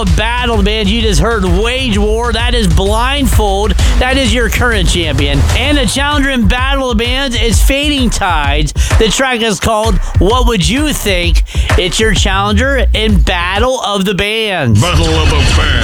of Battle of the Bands, you just heard Wage War. That is Blindfold. That is your current champion. And the challenger in Battle of the Bands is Fading Tides. The track is called What Would You Think? It's your challenger in Battle of the Bands. Battle of the Bands.